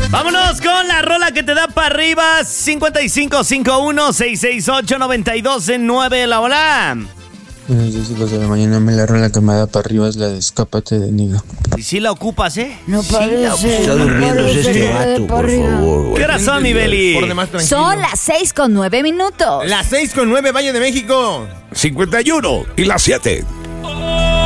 Vámonos con la rola que te da para arriba. 5551-668-9209. La hola. Buenos días, hijos de la mañana. La rola que me da para arriba es la de Escápate de Nido. Y si la ocupas, ¿eh? No Sí la parece. ocupas. Está durmiéndose este vato, por favor, güey. ¿Qué hora son, mi Beli? Por demás tranquilo. Son las 6:09. Las 6:09, Valle de México. 51 y las 7.